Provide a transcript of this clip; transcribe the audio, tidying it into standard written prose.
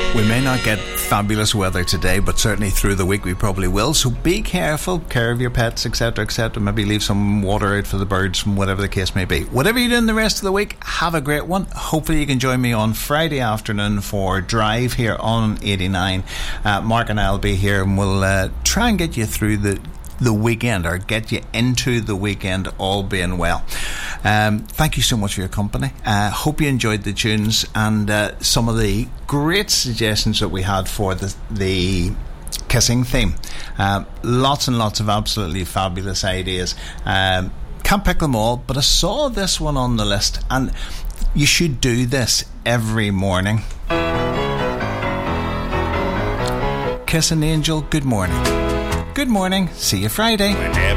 We may not get fabulous weather today, but certainly through the week we probably will. So be careful, care of your pets, etc., etc. Maybe leave some water out for the birds, whatever the case may be. Whatever you're doing the rest of the week, have a great one. Hopefully you can join me on Friday afternoon for Drive here on 89. Mark and I will be here, and we'll try and get you through the weekend, or get you into the weekend, all being well. Thank you so much for your company. Hope you enjoyed the tunes and some of the great suggestions that we had for the kissing theme. Lots and lots of absolutely fabulous ideas. Can't pick them all, but I saw this one on the list, and you should do this every morning. Kiss an angel, good morning. Good morning, see you Friday.